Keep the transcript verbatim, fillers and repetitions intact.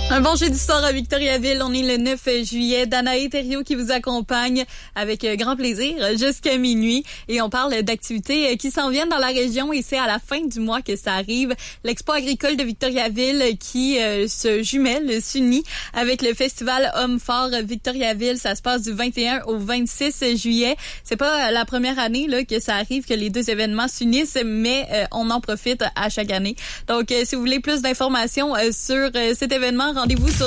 Un bon jeudi soir à Victoriaville. On est le neuf juillet. Danae Thériault qui vous accompagne avec grand plaisir jusqu'à minuit. Et on parle d'activités qui s'en viennent dans la région et c'est à la fin du mois que ça arrive. L'Expo agricole de Victoriaville qui euh, se jumelle, s'unit avec le festival Hommes forts Victoriaville. Ça se passe du vingt et un au vingt-six juillet. C'est pas la première année là que ça arrive, que les deux événements s'unissent, mais euh, on en profite à chaque année. Donc, euh, si vous voulez plus d'informations euh, sur euh, cet événement, rendez-vous sur